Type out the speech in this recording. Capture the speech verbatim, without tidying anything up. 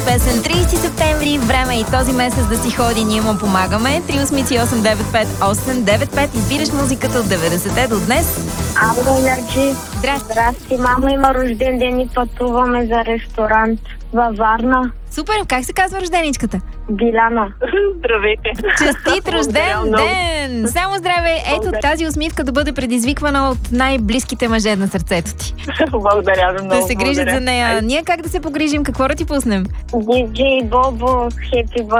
Песен тридесети септември, време и този месец да си ходи, ние му помагаме. три осмици осем девет пет осем девет пет. Избираш музиката от деветдесетте до днес. Ало, Ярджи. Здрасти. Здрасти, мама има рожден ден и пътуваме за ресторант във Варна. Супер, как се казва рожденичката? Биляна. Здравейте! Честит рожден ден! Само здраве! Ето Благодаря. тази усмивка да бъде предизвиквана от най-близките мъже на сърцето ти. Благодаря ви много. Да се грижат благодаря. за нея. Ние как да се погрижим? Какво да ти пуснем? Диджей Бобо, хепи